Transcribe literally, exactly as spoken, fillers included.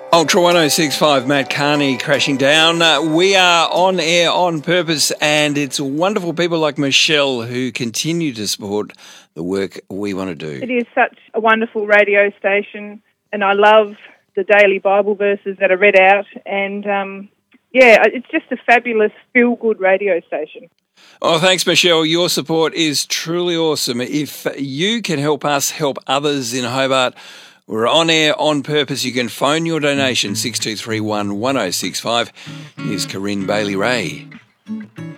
Ultra one oh six point five, Matt Carney crashing down. Uh, we are on air on purpose, and it's wonderful people like Michelle who continue to support the work we want to do. It is such a wonderful radio station, and I love the daily Bible verses that are read out, and um, yeah, it's just a fabulous feel-good radio station. Oh, thanks, Michelle. Your support is truly awesome. If you can help us help others in Hobart, we're on air on purpose. You can phone your donation, six two three one, one oh six five. Here's Corinne Bailey-Rae.